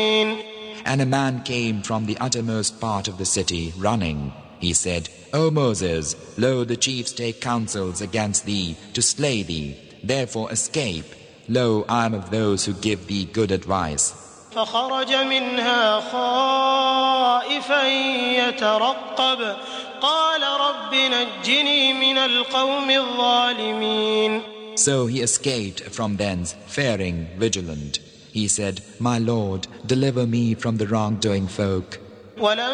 And a man came from the uttermost part of the city, running. He said, O Moses, lo, the chiefs take counsels against thee to slay thee. Therefore escape. Lo, I am of those who give thee good advice. فخرج منها خائفا يترقب قال رب نجني من القوم الظالمين. So he escaped from thence, faring vigilant. He said, My Lord, deliver me from the wrongdoing folk.